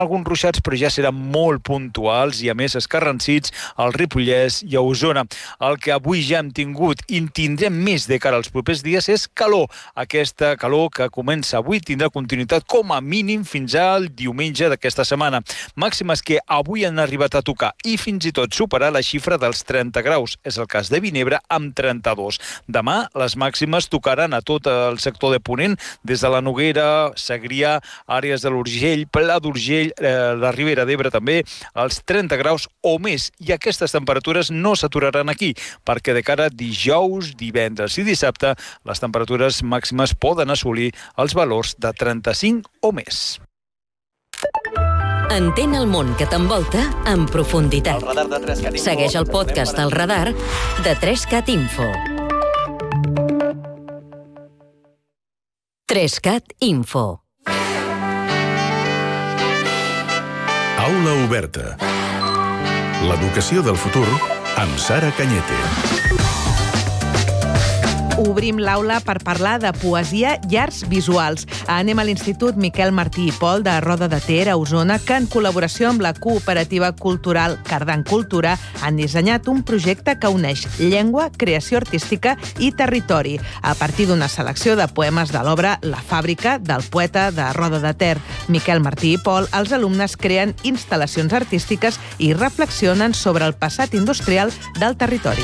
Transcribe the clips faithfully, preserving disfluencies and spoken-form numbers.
alguns ruixats, però ja seran molt puntuals i, a més, escarransits al Ripollès i a Osona. El que avui ja hem tingut i tindrem més de cara als propers dies és calor. Aquesta calor que comença avui tindrà continuïtat com a mínim fins al diumenge d'aquesta setmana. Màximes que avui han arribat a tocar i fins i tot superar la xifra dels trenta graus. És el cas de Vinebre amb trenta-dos. Demà les màximes tocaran a tot el sector de Ponent, des de la Noguera, Segrià, àrees de l'Urgell, Pla d'Urgell, eh, la Ribera d'Ebre també, als trenta graus o més. I aquestes temperatures no s'aturaran aquí, perquè de cara a dijous, divendres i dissabte, les temperatures màximes poden assolir els valors de trenta-cinc o més. Entén el món que t'envolta en profunditat. El radar de tres cat Info. Segueix el podcast El Radar de tres cat Info. tres cat Info. Aula oberta. L'educació del futur amb Sara Cañete. Obrim l'aula per parlar de poesia i arts visuals. Anem a l'Institut Miquel Martí i Pol de Roda de Ter, a Osona, que en col·laboració amb la cooperativa cultural Cardan Cultura han dissenyat un projecte que uneix llengua, creació artística i territori, a partir d'una selecció de poemes de l'obra La fàbrica, del poeta de Roda de Ter. Miquel Martí i Pol, els alumnes creen instal·lacions artístiques i reflexionen sobre el passat industrial del territori.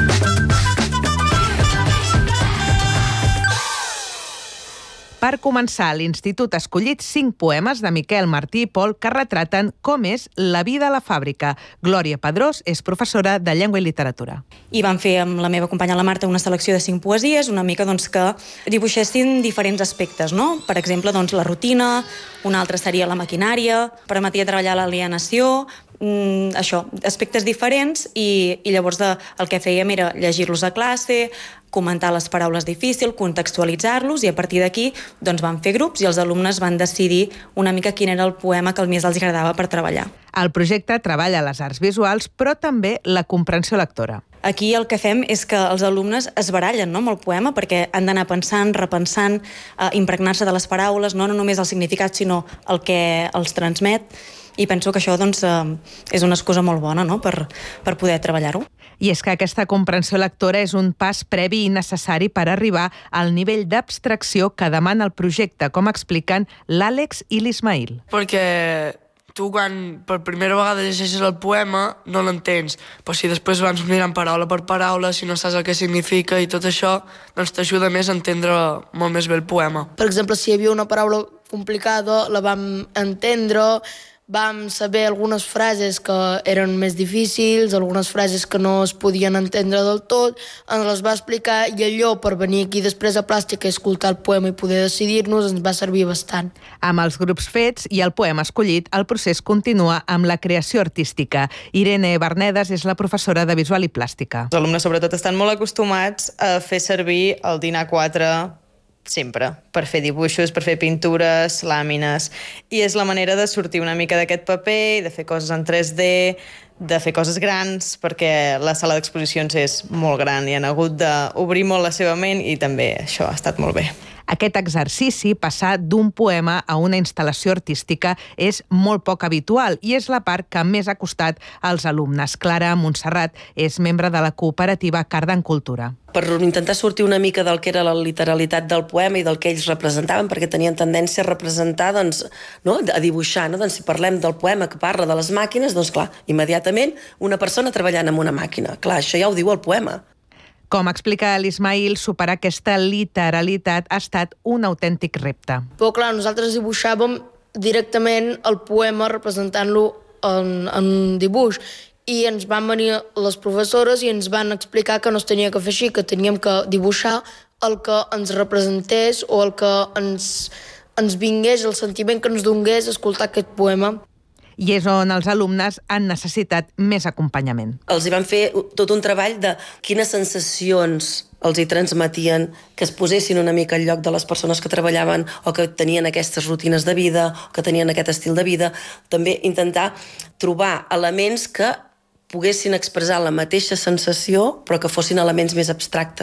Per començar, l'Institut ha escollit cinc poemes de Miquel Martí i Pol que retraten com és la vida a la fàbrica. Glòria Pedrós és professora de Llengua i Literatura. I vam fer amb la meva companya la Marta una selecció de cinc poesies, una mica doncs, que dibuixessin diferents aspectes, no? Per exemple, doncs, la rutina, una altra seria la maquinària, permetia treballar l'alienació, mm, això, aspectes diferents, i, i llavors de, el que fèiem era llegir-los a classe, comentar les paraules difícils, contextualitzar-los, i a partir d'aquí doncs, van fer grups i els alumnes van decidir una mica quin era el poema que el més els agradava per treballar. El projecte treballa les arts visuals, però també la comprensió lectora. Aquí el que fem és que els alumnes es barallen, no, amb el poema, perquè han d'anar pensant, repensant, eh, impregnar-se de les paraules, no, no només el significat, sinó el que els transmet, i penso que això doncs, eh, és una excusa molt bona, no?, per, per poder treballar-ho. I és que aquesta comprensió lectora és un pas previ i necessari per arribar al nivell d'abstracció que demana el projecte, com expliquen l'Àlex i l'Ismail. Perquè tu quan per primera vegada llegeixes el poema no l'entens, però si després vas mirant paraula per paraula, si no saps el que significa i tot això, doncs t'ajuda més a entendre molt més bé el poema. Per exemple, si hi havia una paraula complicada, la vam entendre, vam saber algunes frases que eren més difícils, algunes frases que no es podien entendre del tot, ens les va explicar, i allò per venir aquí després a Plàstica i escoltar el poema i poder decidir-nos ens va servir bastant. Amb els grups fets i el poema escollit, el procés continua amb la creació artística. Irene Bernedes és la professora de Visual i Plàstica. Els alumnes sobretot estan molt acostumats a fer servir el DIN A quatre sempre, per fer dibuixos, per fer pintures, làmines, i és la manera de sortir una mica d'aquest paper, de fer coses en tres D, de fer coses grans, perquè la sala d'exposicions és molt gran i han hagut d'obrir molt la seva ment, i també això ha estat molt bé. Aquest exercici, passar d'un poema a una instal·lació artística, és molt poc habitual i és la part que més ha costat als alumnes. Clara Montserrat és membre de la cooperativa Cardan Cultura. Per intentar sortir una mica del que era la literalitat del poema i del que ells representaven, perquè tenien tendència a representar, doncs, no? a dibuixar. No? Doncs si parlem del poema que parla de les màquines, doncs clar, immediatament una persona treballant amb una màquina. Clar, això ja ho diu el poema. Com explica l'Ismail, superar aquesta literalitat ha estat un autèntic repte. Però clar, nosaltres dibuixàvem directament el poema representant-lo en, en un dibuix, i ens van venir les professores i ens van explicar que no es tenia que fer així, que teníem que dibuixar el que ens representés o el que ens, ens vingués, el sentiment que ens donés escoltar aquest poema. I és on els alumnes han necessitat més acompanyament. Els hi van fer tot un treball de quines sensacions els hi transmetien, que es posessin una mica al lloc de les persones que treballaven o que tenien aquestes rutines de vida, o que tenien aquest estil de vida. També intentar trobar elements que poguessin expressar la mateixa sensació, però que fossin elements més abstractes.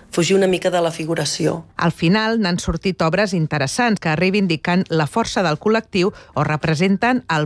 fugir una mica de la figuració. Al final n'han sortit obres interessants que reivindiquen la força del col·lectiu o representen el